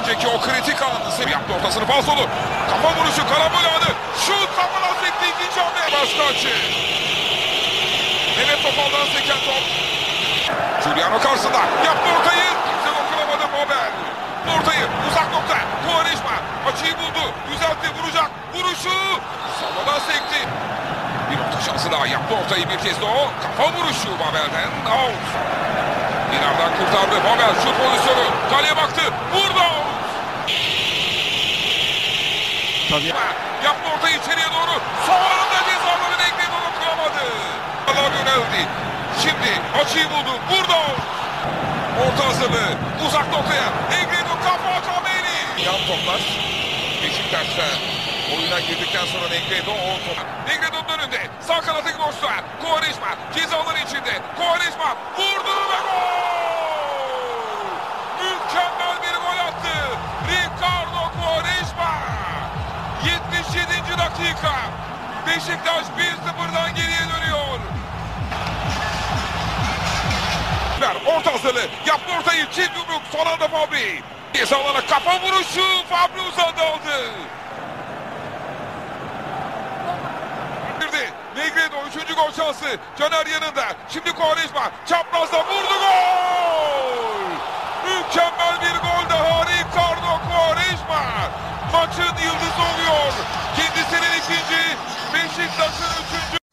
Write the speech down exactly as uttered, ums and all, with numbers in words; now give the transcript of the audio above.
önceki o kritik anı seviye yaptı, ortasını falsolu. Kafa vuruşu, karambol anı. Şut, kafadan sekti, ikinci hamle. Başkaçı. Mehmet Topal'dan seken top. Giuliano karşısında yaptı ortayı. Kimse dokunamadı Babel. Ortayı uzak nokta. Quaresma açıyı buldu. Düzeltti, vuracak. Vuruşu. Sallada sekti. Bir nokta şansı daha, yaptı ortayı bir kez de o. Kafa vuruşu Babel'den. Out. İnardan kurtardı. Babel şut pozisyonu. Kaleye baktı. Vurdu. Out. Tabii. Yaptı ortayı içeriye doğru. Son anda cezaları Negri dokunamadı. Allah yöneldi. Şimdi açıyı buldu. Vurdu. Orta hazırlığı. Uzak noktaya. Negredo kafa Cameli. Yan toplar. Beşiktaş'ta oyuna girdikten sonra Negredo o top. Negredo'nun önünde. Sağ kanattaki boşluğa. Quaresma cezaları içinde. Quaresma vurdu ve gol! Mükemmel bir gol attı. Ricardo Quaresma. yetmiş yedinci dakika. Beşiktaş bir sıfırdan geriye dönüyor. Orta hazırlığı. Yaptı ortayı. Çift yumruk. Son anda Fabri. Ceza alana kafa vuruşu. Fabri uzandı aldı. Negredo üçüncü gol şansı. Caner yanında. Şimdi Quaresma. Çaprazda vurdu, gol! Mükemmel bir gol daha. Ricardo Quaresma. Maçın yıldızı oluyor. Kendisinin ikinci. Beşiktaş'ın üçüncü.